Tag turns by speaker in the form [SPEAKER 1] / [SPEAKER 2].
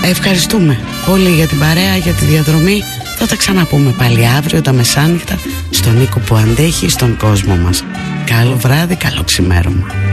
[SPEAKER 1] Ευχαριστούμε πολύ για την παρέα, για τη διαδρομή. Θα τα ξαναπούμε πάλι αύριο τα μεσάνυχτα στον Νίκο που αντέχει στον κόσμο μας. Καλό βράδυ, καλό ξημέρωμα.